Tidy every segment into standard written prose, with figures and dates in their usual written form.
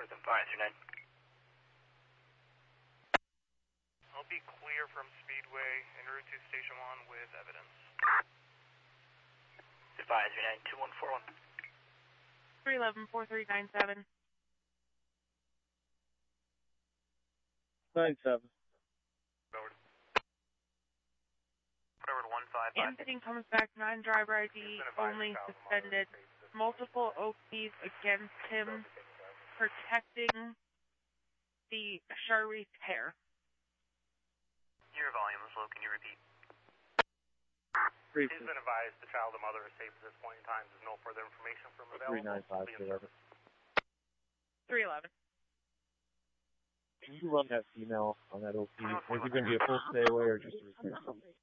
539. I'll be clear from Speedway en route to Station 1 with evidence. 539, 2141. 311-4397. 97. Whatever to 155. Anything comes back, non-driver ID, only suspended. Multiple OPs against him, protecting the Sharif hair. Your volume is low. Can you repeat? Briefly. He's been advised the child and mother are safe at this point in time. There's no further information from available. 395. 311. Can you run that female on that OP? Is it going to be a full stay away or just a return?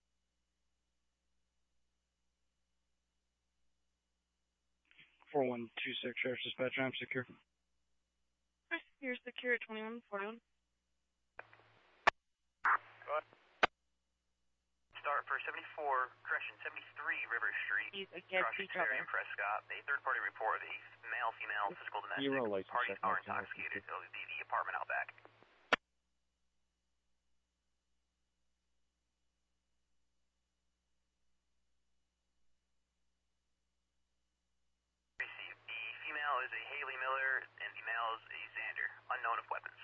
4126, Sheriff's Dispatch, I'm secure. You're secure at 2141. Start for 74, correction, 73 River Street. He's against each other. In Prescott. A third-party report of a male-female physical domestic. Parties are intoxicated. It'll be the apartment out back. Received. The female is a Haley Miller, and the male is a Xander, unknown of weapon.